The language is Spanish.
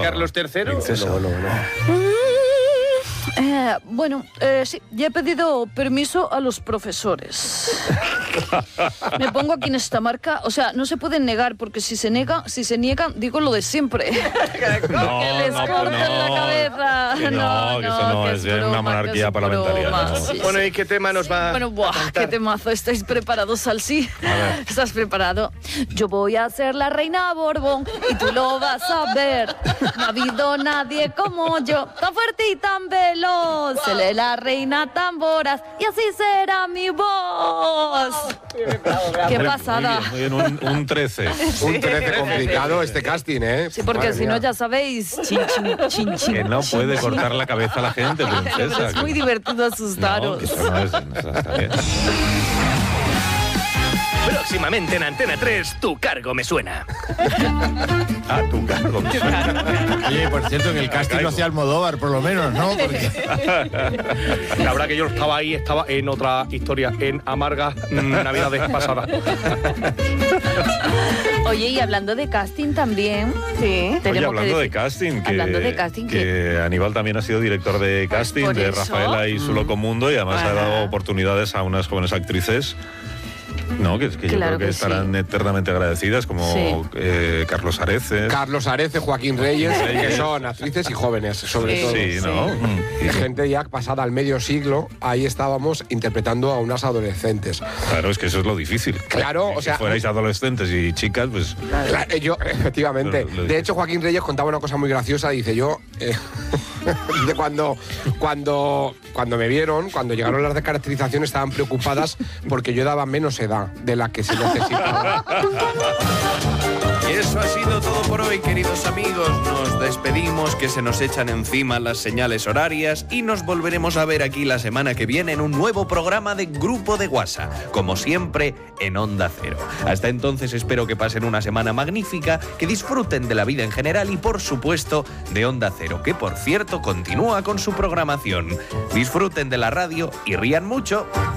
Carlos III? Princesa. No. Sí, ya he pedido permiso a los profesores. Me pongo aquí en esta marca, o sea, no se pueden negar, porque si se niegan, digo lo de siempre. Que les corten la cabeza. Que eso no es una monarquía parlamentaria. No. Sí, Bueno, ¿y qué tema nos va Bueno, a contar? qué temazo. ¿Estáis preparados, Salsi? ¿Estás preparado? Yo voy a ser la reina Borbón y tú lo vas a ver. No ha habido nadie como yo, tan fuerte y tan veloz. Seré la reina tan voraz y así será mi voz. ¡Qué pasada! Muy bien, un 13. Un 13 complicado este casting, ¿eh? Sí, porque Madre si no, mía. ya sabéis, chin, Que no puede cortar la cabeza a la gente, Pero princesa. es muy divertido No, asustaros. que eso no es, está bien. Próximamente en Antena 3, Tu cargo me suena. A tu cargo. Oye, por cierto, que el casting lo hacía Almodóvar, por lo menos, ¿no? Porque... La verdad que yo estaba en otra historia, en amargas navidades pasadas. Oye, y hablando de casting también, Oye, tenemos hablando que de casting, hablando de casting, que Aníbal también ha sido director de casting por de eso. Rafaela y su Locomundo, y además ha dado oportunidades a unas jóvenes actrices. No, que yo Claro creo que que estarán eternamente agradecidas, como Carlos Areces. Carlos Arece, Joaquín Reyes, que son actrices y jóvenes, sobre todo. Sí, ¿no? Y gente ya pasada al medio siglo, ahí estábamos interpretando a unas adolescentes. Claro, es que eso es lo difícil. Claro, o sea... Si fuerais adolescentes y chicas, pues... Claro, yo, efectivamente. De hecho, Joaquín Reyes contaba una cosa muy graciosa. Dice, yo... dice, cuando me vieron, cuando llegaron las descaracterizaciones, estaban preocupadas porque yo daba menos edad de la que se necesitaba. Y eso ha sido todo por hoy, queridos amigos. Nos despedimos, que se nos echan encima las señales horarias, y nos volveremos a ver aquí la semana que viene en un nuevo programa de Grupo de WhatsApp, como siempre en Onda Cero. Hasta entonces espero que pasen una semana magnífica, que disfruten de la vida en general y por supuesto de Onda Cero, que por cierto continúa con su programación. Disfruten de la radio y rían mucho.